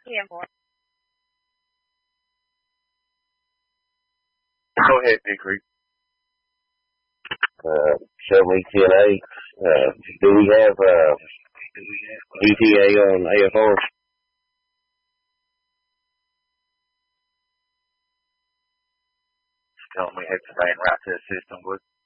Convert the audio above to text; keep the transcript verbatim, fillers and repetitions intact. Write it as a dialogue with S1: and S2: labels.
S1: ten four.
S2: Go ahead, Big Creek.
S3: Uh, show me ten eight. Uh, do we have, uh, E T A on A F R?
S2: Tell me it's staying right to the system, would